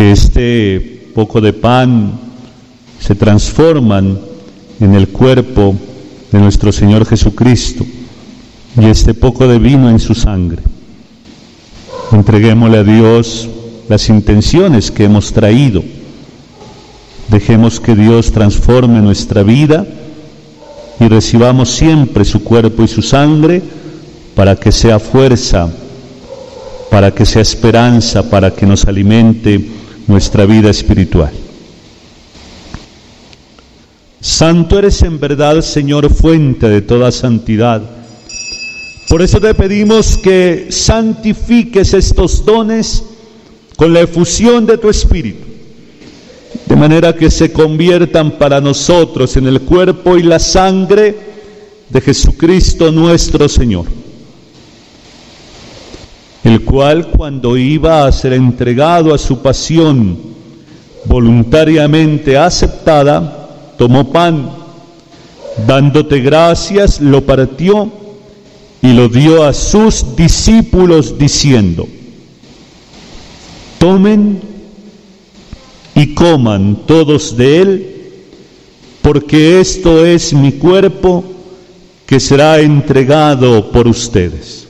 que este poco de pan se transforman en el cuerpo de nuestro Señor Jesucristo y este poco de vino en su sangre. Entreguémosle a Dios las intenciones que hemos traído. Dejemos que Dios transforme nuestra vida y recibamos siempre su cuerpo y su sangre para que sea fuerza, para que sea esperanza, para que nos alimente nuestra vida espiritual. Santo eres en verdad, Señor, fuente de toda santidad. Por eso te pedimos que santifiques estos dones con la efusión de tu Espíritu, de manera que se conviertan para nosotros en el cuerpo y la sangre de Jesucristo nuestro Señor, el cual, cuando iba a ser entregado a su pasión voluntariamente aceptada, tomó pan, dándote gracias, lo partió y lo dio a sus discípulos diciendo: tomen y coman todos de él, porque esto es mi cuerpo que será entregado por ustedes.